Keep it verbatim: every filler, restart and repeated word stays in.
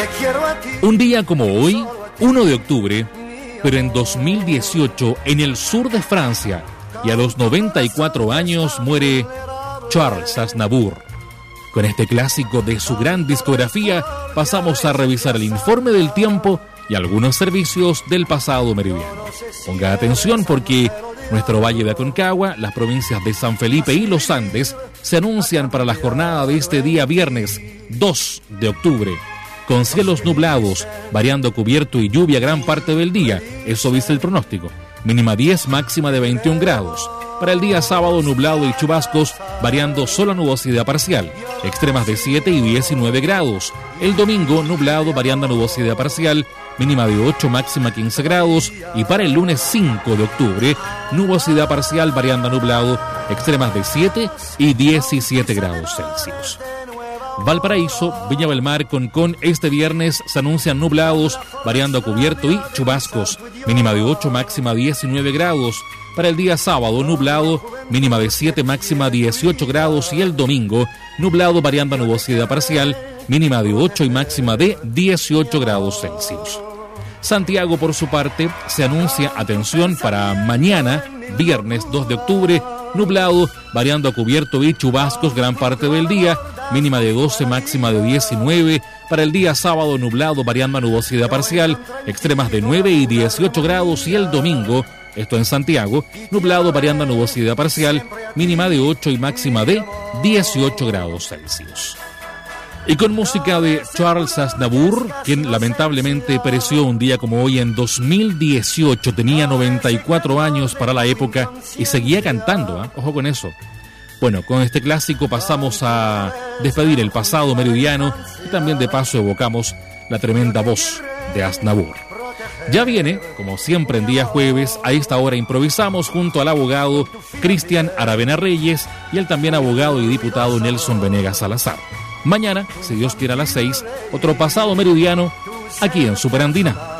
Un día como hoy, uno de octubre, pero en dos mil dieciocho, en el sur de Francia, y a los noventa y cuatro años, muere Charles Aznavour. Con este clásico de su gran discografía, pasamos a revisar el informe del tiempo y algunos servicios del pasado meridiano. Ponga atención porque nuestro Valle de Aconcagua, las provincias de San Felipe y Los Andes, se anuncian para la jornada de este día viernes dos de octubre, con cielos nublados, variando cubierto y lluvia gran parte del día. Eso dice el pronóstico. Mínima diez, máxima de veintiún grados. Para el día sábado, nublado y chubascos, variando solo nubosidad parcial. Extremas de siete y diecinueve grados. El domingo, nublado, variando nubosidad parcial. Mínima de ocho, máxima quince grados. Y para el lunes cinco de octubre, nubosidad parcial, variando nublado. Extremas de siete y diecisiete grados Celsius. Valparaíso, Viña del Mar, Concón, este viernes se anuncian nublados, variando a cubierto y chubascos. Mínima de ocho, máxima diecinueve grados. Para el día sábado, nublado, mínima de siete, máxima dieciocho grados. Y el domingo, nublado, variando a nubosidad parcial, mínima de ocho y máxima de dieciocho grados Celsius. Santiago, por su parte, se anuncia, atención, para mañana, viernes dos de octubre, nublado, variando a cubierto y chubascos gran parte del día, mínima de doce, máxima de diecinueve. Para el día sábado, nublado, variando a nubosidad parcial, extremas de nueve y dieciocho grados. Y el domingo, esto en Santiago, nublado, variando a nubosidad parcial, mínima de ocho y máxima de dieciocho grados Celsius. Y con música de Charles Aznavour, quien lamentablemente pereció un día como hoy en dos mil dieciocho, tenía noventa y cuatro años para la época y seguía cantando, ¿eh? Ojo con eso. Bueno, con este clásico pasamos a despedir el pasado meridiano y también de paso evocamos la tremenda voz de Aznavour. Ya viene, como siempre en día jueves, a esta hora improvisamos junto al abogado Cristian Aravena Reyes y el también abogado y diputado Nelson Venegas Salazar. Mañana, si Dios quiere a las seis, otro pasado meridiano aquí en Superandina.